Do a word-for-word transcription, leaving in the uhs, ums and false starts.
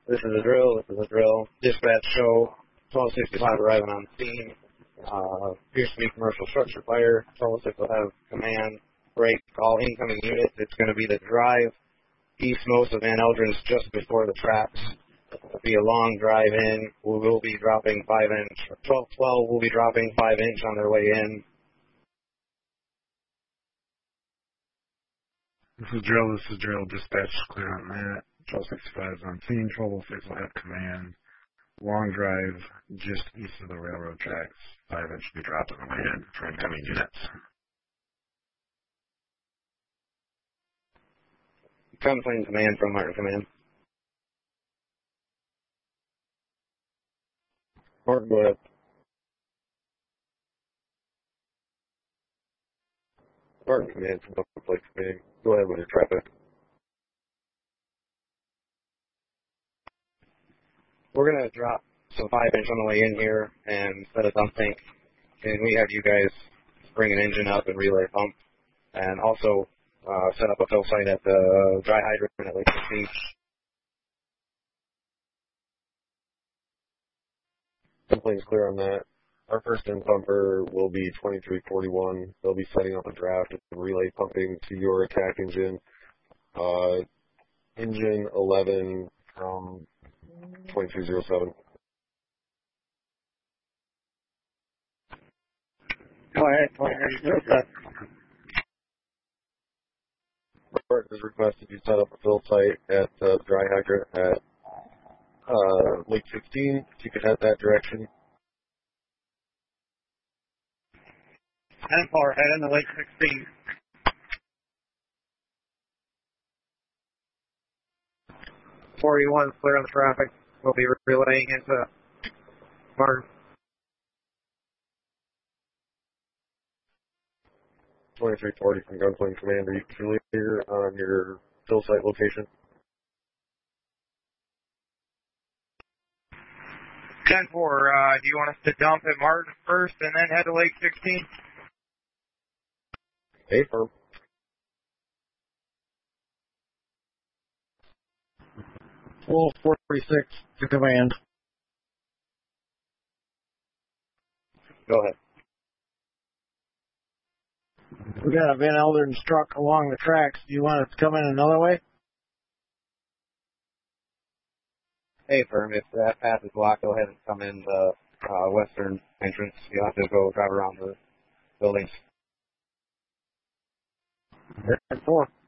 This is a drill. This is a drill. Dispatch show twelve sixty-five arriving on scene. Uh, appears to be commercial structure fire. twelve oh six will have command break all incoming units. It's going to be the drive east-most of Van Eldren's just before the tracks. It'll be a long drive in. We will be dropping five inch. twelve twelve will be dropping five inch on their way in. This is drill. This is drill. Dispatch clear on that. twelve sixty-five is on scene. twelve oh six will have command. Long drive just east of the railroad tracks. five inch will be dropped on the way in for incoming units. Complaint command from Martin Command. Martin, go ahead. Martin Command from Complaint Command. Go ahead with your traffic. We're going to drop some five inch on the way in here and set a dump tank. And we have you guys bring an engine up and relay pump. And also uh, set up a fill site at the dry hydrant at Lake sixteen. Complaint's clear on that. Our first in pumper will be twenty-three forty-one. They'll be setting up a draft and relay pumping to your attack engine. Uh, engine eleven from twenty-three oh seven. Go ahead. twenty-three oh seven. Robert has requested you set up a fill site at uh, dry hydrant at uh, Lake sixteen. If you could head that direction. ten four, head into Lake sixteen. forty-one, clear on the traffic. We'll be relaying into Martin. twenty-three forty from Gunplane Command. Are you clear on your fill site location? ten four, uh, do you want us to dump at Martin first and then head to Lake sixteen? Hey, firm. twelve forty-six to command. Go ahead. We got a Van Elderen struck along the tracks. Do you want us to come in another way? Hey, firm. If that path is blocked, go ahead and come in the uh, western entrance. You'll have to go drive around the buildings. ten four.